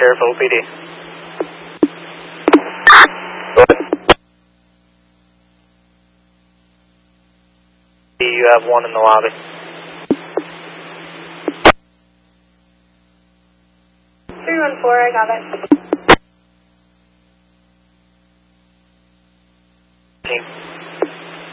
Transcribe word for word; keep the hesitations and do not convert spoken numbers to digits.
Sheriff O P D. You have one in the lobby. three one four, I got it. Team.